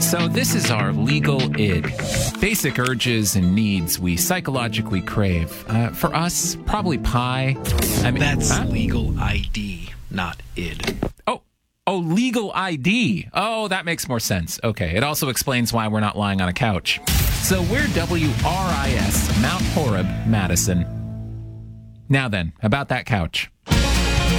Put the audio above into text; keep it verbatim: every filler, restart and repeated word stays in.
So this is our legal id. Basic urges and needs we psychologically crave. Uh, for us, probably pie. I mean, That's huh? legal I D, not id. Oh, oh, legal I D. Oh, that makes more sense. Okay, it also explains why we're not lying on a couch. So we're W R I S, Mount Horeb, Madison. Now then, about that couch.